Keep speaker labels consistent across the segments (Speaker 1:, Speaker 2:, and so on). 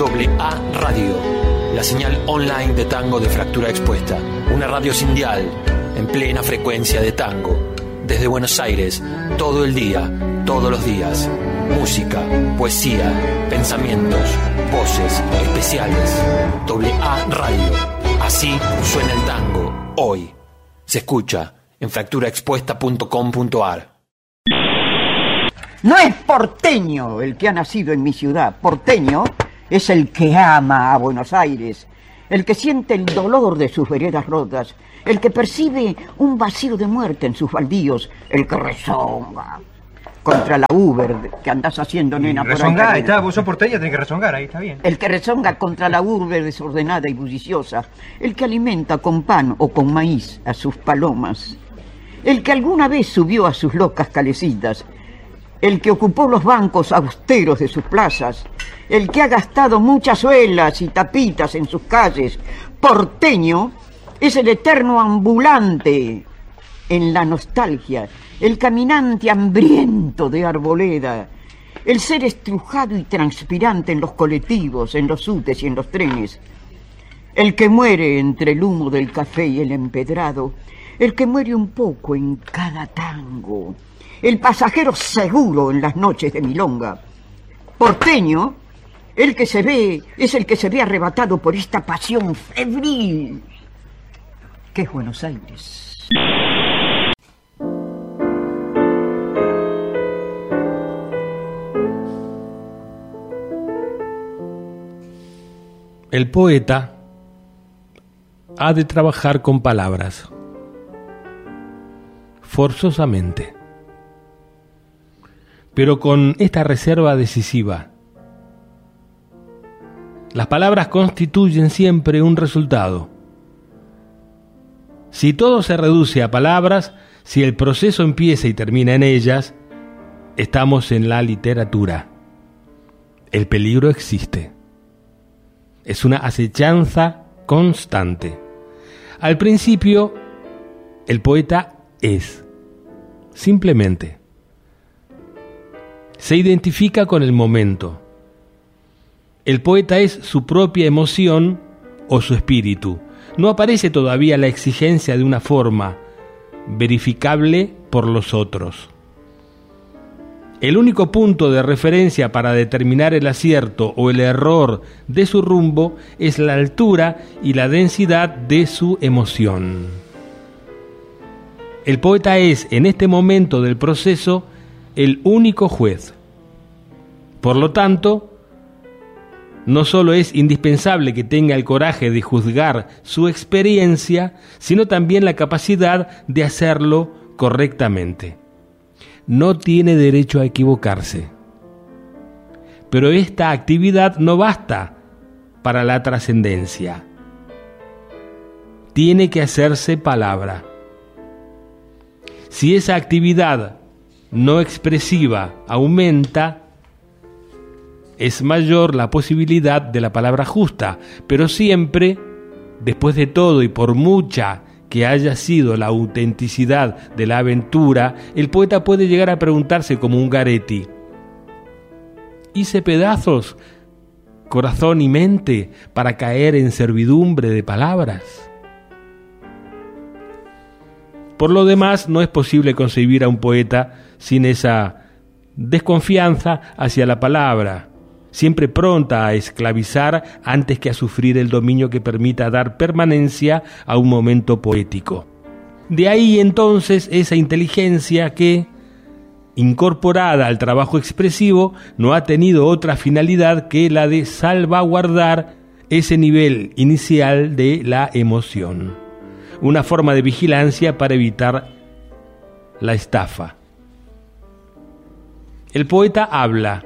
Speaker 1: AA Radio, la señal online de tango de Fractura Expuesta. Una radio sin dial, en plena frecuencia de tango. Desde Buenos Aires, todo el día, todos los días. Música, poesía, pensamientos, voces, especiales. AA Radio. Así suena el tango, hoy. Se escucha en fracturaexpuesta.com.ar.
Speaker 2: No es porteño el que ha nacido en mi ciudad. Porteño es el que ama a Buenos Aires, el que siente el dolor de sus veredas rotas, el que percibe un vacío de muerte en sus baldíos, el que rezonga contra la Uber que andás haciendo, nena, por ahí.
Speaker 3: Rezonga, ahí está, vos sos porteño, tenés que rezongar, ahí está bien.
Speaker 2: El que rezonga contra la urbe desordenada y bulliciosa, el que alimenta con pan o con maíz a sus palomas, el que alguna vez subió a sus locas calecitas, el que ocupó los bancos austeros de sus plazas, el que ha gastado muchas suelas y tapitas en sus calles. Porteño es el eterno ambulante en la nostalgia, el caminante hambriento de arboleda, el ser estrujado y transpirante en los colectivos, en los subtes y en los trenes, el que muere entre el humo del café y el empedrado, el que muere un poco en cada tango, el pasajero seguro en las noches de milonga. Porteño, es el que se ve arrebatado por esta pasión febril que es Buenos Aires.
Speaker 4: El poeta ha de trabajar con palabras, forzosamente, pero con esta reserva decisiva. Las palabras constituyen siempre un resultado. Si todo se reduce a palabras, si el proceso empieza y termina en ellas, estamos en la literatura. El peligro existe. Es una acechanza constante. Al principio, el poeta es, simplemente. Se identifica con el momento. El poeta es su propia emoción o su espíritu. No aparece todavía la exigencia de una forma verificable por los otros. El único punto de referencia para determinar el acierto o el error de su rumbo es la altura y la densidad de su emoción. El poeta es, en este momento del proceso, el único juez. Por lo tanto, no solo es indispensable que tenga el coraje de juzgar su experiencia, sino también la capacidad de hacerlo correctamente. No tiene derecho a equivocarse. Pero esta actividad no basta para la trascendencia. Tiene que hacerse palabra. Si esa actividad no expresiva aumenta, es mayor la posibilidad de la palabra justa, pero siempre, después de todo y por mucha que haya sido la autenticidad de la aventura, el poeta puede llegar a preguntarse como Ungaretti: ¿hice pedazos corazón y mente para caer en servidumbre de palabras? Por lo demás, no es posible concebir a un poeta sin esa desconfianza hacia la palabra, siempre pronta a esclavizar antes que a sufrir el dominio que permita dar permanencia a un momento poético. De ahí entonces esa inteligencia que, incorporada al trabajo expresivo, no ha tenido otra finalidad que la de salvaguardar ese nivel inicial de la emoción. Una forma de vigilancia para evitar la estafa. El poeta habla,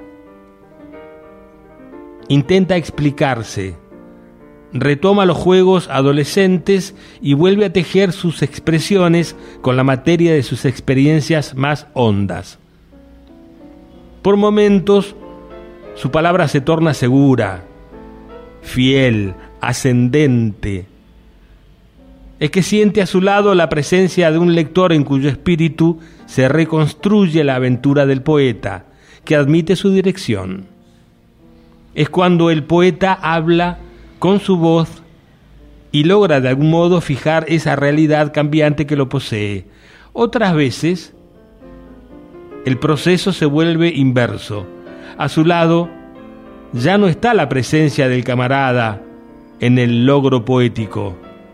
Speaker 4: intenta explicarse, retoma los juegos adolescentes y vuelve a tejer sus expresiones con la materia de sus experiencias más hondas. Por momentos, su palabra se torna segura, fiel, ascendente. Es que siente a su lado la presencia de un lector en cuyo espíritu se reconstruye la aventura del poeta, que admite su dirección. Es cuando el poeta habla con su voz y logra de algún modo fijar esa realidad cambiante que lo posee. Otras veces, el proceso se vuelve inverso. A su lado, ya no está la presencia del camarada en el logro poético.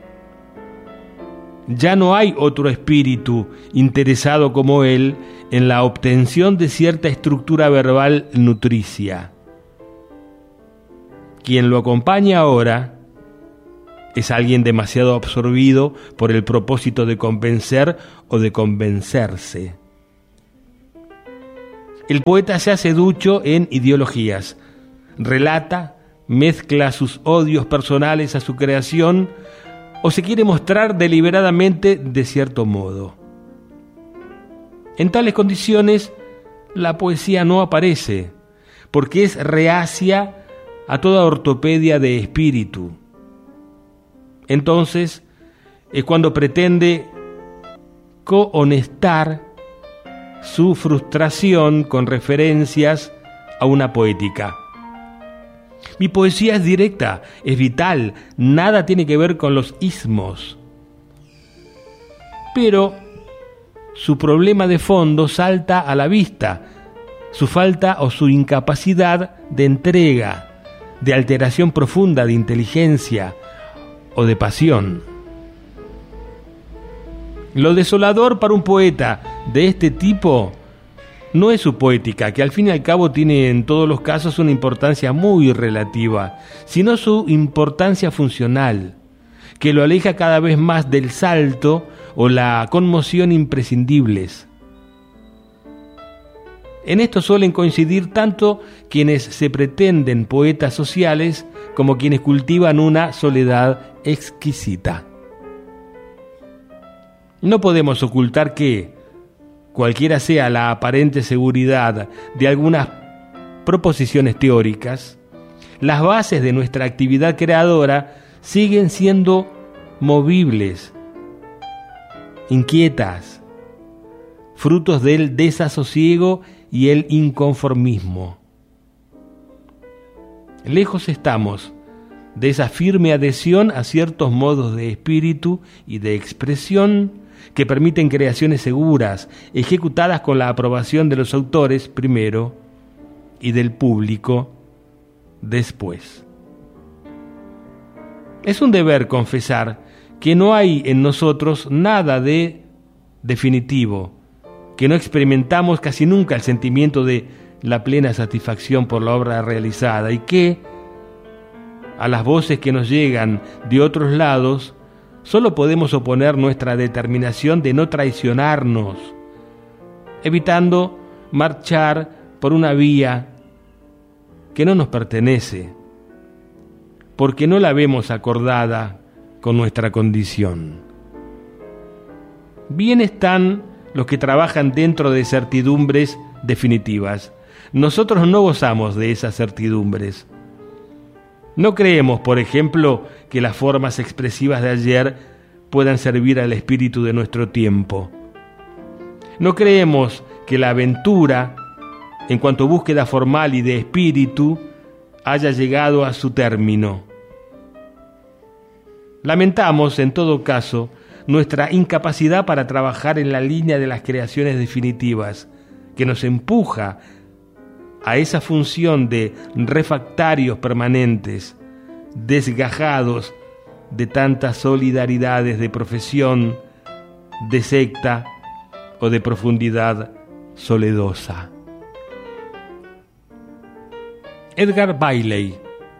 Speaker 4: Ya no hay otro espíritu interesado como él en la obtención de cierta estructura verbal nutricia. Quien lo acompaña ahora es alguien demasiado absorbido por el propósito de convencer o de convencerse. El poeta se hace ducho en ideologías, relata, mezcla sus odios personales a su creación o se quiere mostrar deliberadamente de cierto modo. En tales condiciones, la poesía no aparece, porque es reacia a toda ortopedia de espíritu. Entonces, es cuando pretende cohonestar su frustración con referencias a una poética. Mi poesía es directa, es vital, nada tiene que ver con los ismos. Pero su problema de fondo salta a la vista, su falta o su incapacidad de entrega, de alteración profunda de inteligencia o de pasión. Lo desolador para un poeta de este tipo no es su poética, que al fin y al cabo tiene en todos los casos una importancia muy relativa, sino su importancia funcional, que lo aleja cada vez más del salto o la conmoción imprescindibles. En esto suelen coincidir tanto quienes se pretenden poetas sociales como quienes cultivan una soledad exquisita. No podemos ocultar que, cualquiera sea la aparente seguridad de algunas proposiciones teóricas, las bases de nuestra actividad creadora siguen siendo movibles, inquietas, frutos del desasosiego y el inconformismo. Lejos estamos de esa firme adhesión a ciertos modos de espíritu y de expresión que permiten creaciones seguras, ejecutadas con la aprobación de los autores primero y del público después. Es un deber confesar que no hay en nosotros nada de definitivo, que no experimentamos casi nunca el sentimiento de la plena satisfacción por la obra realizada y que, a las voces que nos llegan de otros lados, solo podemos oponer nuestra determinación de no traicionarnos, evitando marchar por una vía que no nos pertenece, porque no la vemos acordada con nuestra condición. Bien están los que trabajan dentro de certidumbres definitivas. Nosotros no gozamos de esas certidumbres. No creemos, por ejemplo, que las formas expresivas de ayer puedan servir al espíritu de nuestro tiempo. No creemos que la aventura, en cuanto a búsqueda formal y de espíritu, haya llegado a su término. Lamentamos, en todo caso, nuestra incapacidad para trabajar en la línea de las creaciones definitivas, que nos empuja a esa función de refractarios permanentes, desgajados de tantas solidaridades de profesión, de secta o de profundidad soledosa. Edgar Bailey,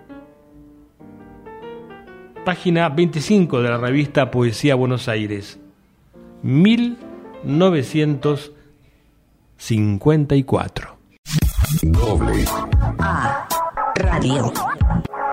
Speaker 4: página 25 de la revista Poesía Buenos Aires, 1954.
Speaker 5: A Radio.